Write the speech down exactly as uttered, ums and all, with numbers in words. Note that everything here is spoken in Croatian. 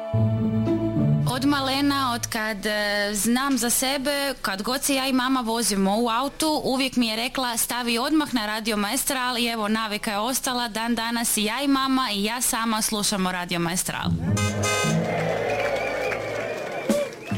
Od malena, od kad e, znam za sebe, kad god se ja i mama vozimo u autu, uvijek mi je rekla stavi odmah na Radio Maestral i evo navika je ostala, dan danas i ja i mama i ja sama slušamo Radio Maestral.